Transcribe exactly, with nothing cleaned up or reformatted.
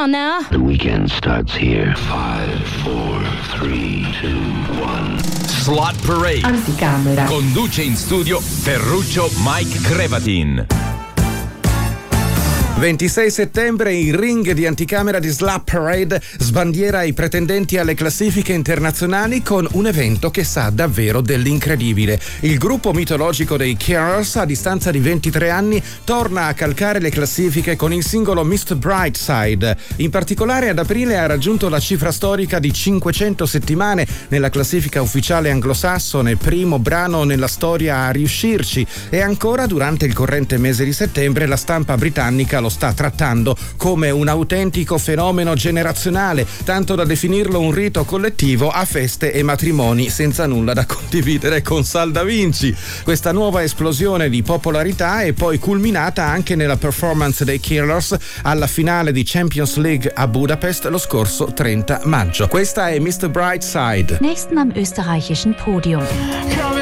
on now. The weekend starts here. Five, four, three, two, one. Slot Parade. Anticamera. Conduce in studio Ferruccio Mike Crevatin. ventisei settembre il ring di Anticamera di Slot Parade sbandiera i pretendenti alle classifiche internazionali con un evento che sa davvero dell'incredibile. Il gruppo mitologico dei Killers, a distanza di ventitré anni, torna a calcare le classifiche con il singolo mister Brightside. In particolare ad aprile ha raggiunto la cifra storica di cinquecento settimane nella classifica ufficiale anglosassone, primo brano nella storia a riuscirci, e ancora durante il corrente mese di settembre la stampa britannica lo sta trattando come un autentico fenomeno generazionale, tanto da definirlo un rito collettivo a feste e matrimoni senza nulla da condividere con Sal Da Vinci. Questa nuova esplosione di popolarità è poi culminata anche nella performance dei Killers alla finale di Champions League a Budapest lo scorso trenta maggio. Questa è mister Brightside. Nächsten am österreichischen Podium.